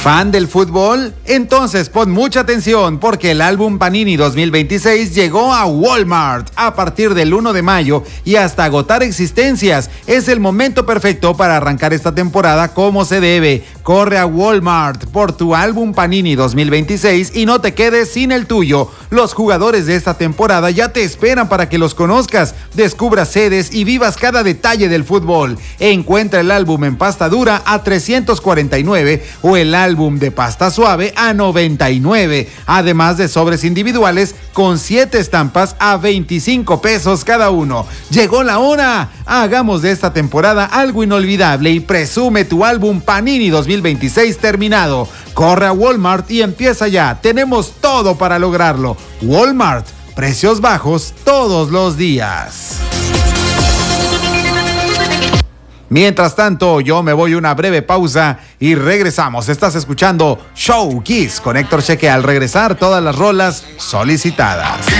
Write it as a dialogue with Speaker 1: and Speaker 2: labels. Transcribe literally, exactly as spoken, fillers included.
Speaker 1: ¿Fan del fútbol? Entonces pon mucha atención porque el álbum Panini dos mil veintiséis llegó a Walmart a partir del uno de mayo y hasta agotar existencias. Es el momento perfecto para arrancar esta temporada como se debe. Corre a Walmart por tu álbum Panini dos mil veintiséis y no te quedes sin el tuyo. Los jugadores de esta temporada ya te esperan para que los conozcas, descubras sedes y vivas cada detalle del fútbol. Encuentra el álbum en pasta dura a trescientos cuarenta y nueve o el álbum álbum de pasta suave a noventa y nueve, además de sobres individuales con siete estampas a veinticinco pesos cada uno. Llegó la hora, hagamos de esta temporada algo inolvidable y presume tu álbum Panini dos mil veintiséis terminado. Corre a Walmart y empieza ya, tenemos todo para lograrlo. Walmart, precios bajos todos los días. Mientras tanto, yo me voy a una breve pausa y regresamos. Estás escuchando Show Kiss con Héctor Cheque. Al regresar, todas las rolas solicitadas.